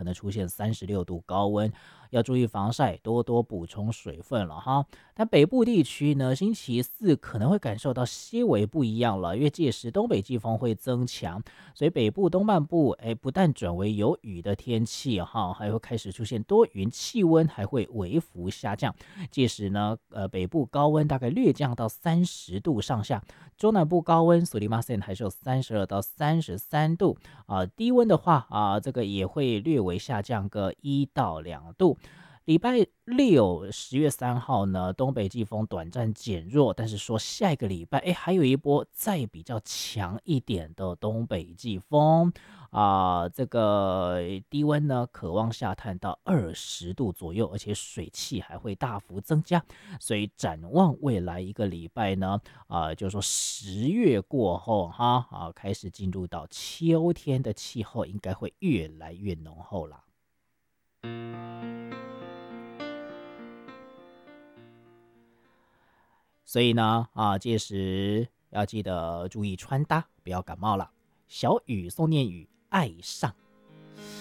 能出现36度高温，要注意防晒，多多补充水分了哈。但北部地区呢，星期四可能会感受到些微不一样了，因为届时东北季风会增强，所以北部东半部不但转为有雨的天气哈，还会开始出现多云，气温还会微幅下降。届时呢，北部高温大概略降到30度上下，中南部高温，索利马森还是有32到33度低温的话这个也会略微下降个1到2度。礼拜六10月3号呢，东北季风短暂减弱，但是说下一个礼拜，还有一波再比较强一点的东北季风这个低温呢，可望下探到20度左右，而且水汽还会大幅增加，所以展望未来一个礼拜呢，就是说10月过后开始进入到秋天的气候，应该会越来越浓厚啦。所以呢，届时要记得注意穿搭，不要感冒了。小雨送念语，爱上。